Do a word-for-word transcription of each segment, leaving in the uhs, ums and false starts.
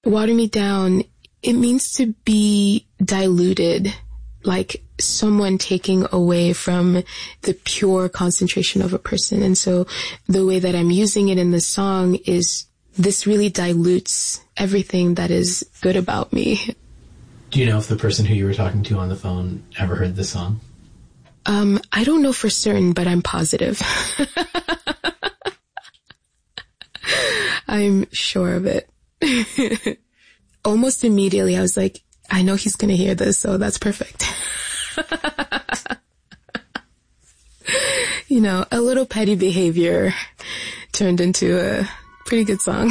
Water me down, it means to be diluted, like someone taking away from the pure concentration of a person. And so the way that I'm using it in the song is this really dilutes everything that is good about me. Do you know if the person who you were talking to on the phone ever heard this song? Um, I don't know for certain, but I'm positive. I'm sure of it. Almost immediately, I was like, I know he's going to hear this, so that's perfect. You know, a little petty behavior turned into a pretty good song.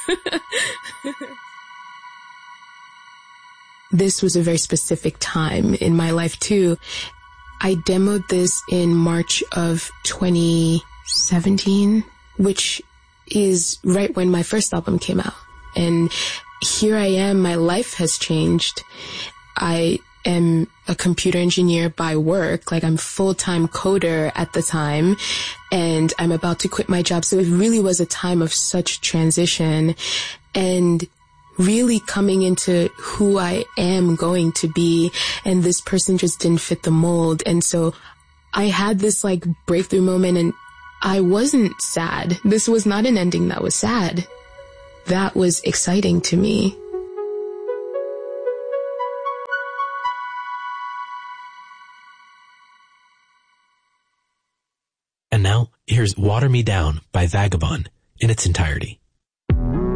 This was a very specific time in my life, too. I demoed this in March of twenty seventeen, which is right when my first album came out. And here I am, my life has changed. I am a computer engineer by work, like I'm full-time coder at the time, and I'm about to quit my job. So it really was a time of such transition and really coming into who I am going to be. And this person just didn't fit the mold. And so I had this like breakthrough moment, and I wasn't sad. This was not an ending that was sad. That was exciting to me. And now, here's Water Me Down by Vagabond in its entirety.